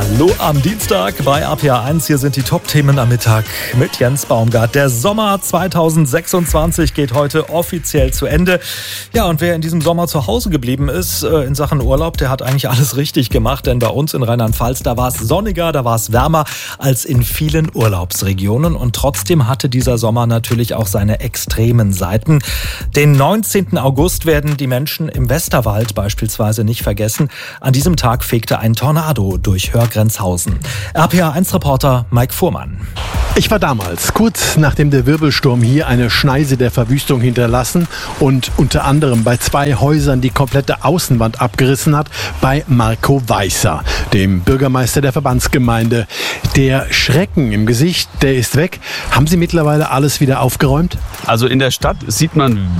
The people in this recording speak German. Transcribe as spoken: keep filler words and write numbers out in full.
Hallo am Dienstag bei A P A eins. Hier sind die Top-Themen am Mittag mit Jens Baumgart. Der Sommer zweitausendsechsundzwanzig geht heute offiziell zu Ende. Ja, und wer in diesem Sommer zu Hause geblieben ist in Sachen Urlaub, der hat eigentlich alles richtig gemacht. Denn bei uns in Rheinland-Pfalz, da war es sonniger, da war es wärmer als in vielen Urlaubsregionen. Und trotzdem hatte dieser Sommer natürlich auch seine extremen Seiten. Den neunzehnten August werden die Menschen im Westerwald beispielsweise nicht vergessen. An diesem Tag fegte ein Tornado durch Hörgrenzhausen. R P A eins Reporter Mike Fuhrmann. Ich war damals, kurz nachdem der Wirbelsturm hier eine Schneise der Verwüstung hinterlassen und unter anderem bei zwei Häusern die komplette Außenwand abgerissen hat, bei Marco Weißer, dem Bürgermeister der Verbandsgemeinde. Der Schrecken im Gesicht, der ist weg. Haben Sie mittlerweile alles wieder aufgeräumt? Also in der Stadt sieht man